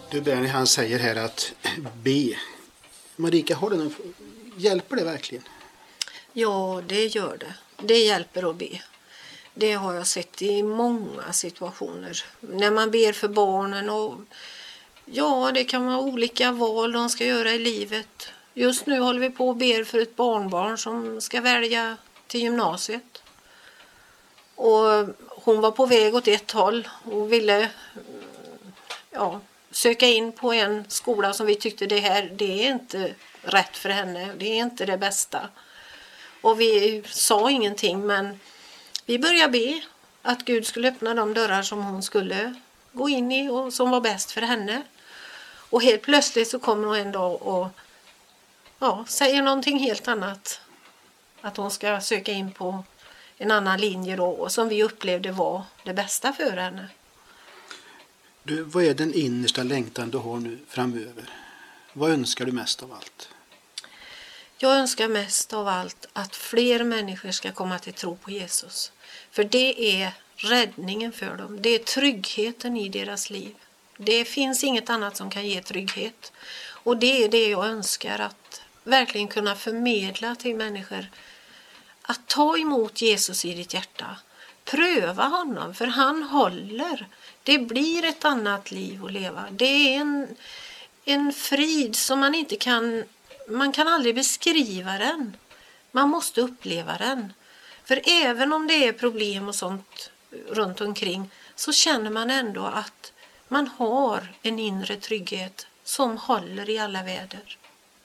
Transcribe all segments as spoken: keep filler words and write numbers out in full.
Du Bernie, han säger här att be. Marika, har det någon, hjälper det verkligen? Ja, det gör det. Det hjälper att be. Det har jag sett i många situationer. När man ber för barnen och ja, det kan vara olika val de ska göra i livet. Just nu håller vi på och ber för ett barnbarn som ska välja till gymnasiet. Och hon var på väg åt ett håll och ville ja, söka in på en skola som vi tyckte det här, det är inte rätt för henne. Det är inte det bästa. Och vi sa ingenting, men vi började be att Gud skulle öppna de dörrar som hon skulle gå in i och som var bäst för henne. Och helt plötsligt så kommer hon en dag och ja, säger någonting helt annat. Att hon ska söka in på en annan linje då, och som vi upplevde var det bästa för henne. Du, vad är den innersta längtan du har nu framöver? Vad önskar du mest av allt? Jag önskar mest av allt att fler människor ska komma till tro på Jesus. För det är räddningen för dem. Det är tryggheten i deras liv. Det finns inget annat som kan ge trygghet. Och det är det jag önskar, att verkligen kunna förmedla till människor. Att ta emot Jesus i ditt hjärta. Pröva honom, för han håller. Det blir ett annat liv att leva. Det är en, en frid som man inte kan... Man kan aldrig beskriva den. Man måste uppleva den. För även om det är problem och sånt runt omkring, så känner man ändå att man har en inre trygghet som håller i alla väder.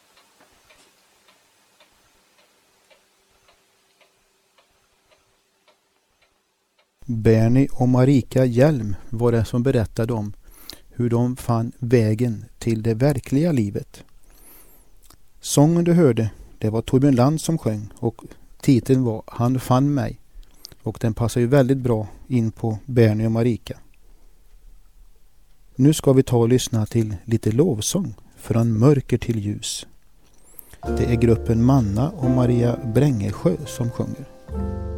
Bernie och Marika Hjelm var det som berättade om hur de fann vägen till det verkliga livet. Sången du hörde, det var Torbjörn Land som sjöng, och titeln var Han fann mig. Och den passar ju väldigt bra in på Bernie och Marika. Nu ska vi ta och lyssna till lite lovsång från mörker till ljus. Det är gruppen Manna och Maria Brängesjö som sjunger.